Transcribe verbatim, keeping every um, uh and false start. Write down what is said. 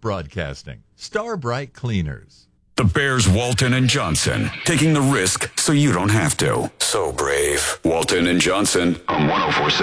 Broadcasting, Starbright Cleaners. The Bears, Walton and Johnson, taking the risk so you don't have to. So brave. Walton and Johnson on one oh four point seven.